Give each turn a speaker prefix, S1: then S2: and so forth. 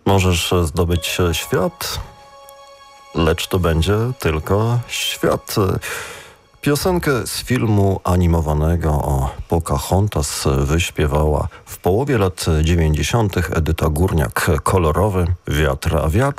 S1: Możesz zdobyć świat, lecz to będzie tylko świat. Piosenkę z filmu animowanego o Pocahontas wyśpiewała w połowie lat 90. Edyta Górniak. Kolorowy wiatr, a wiatr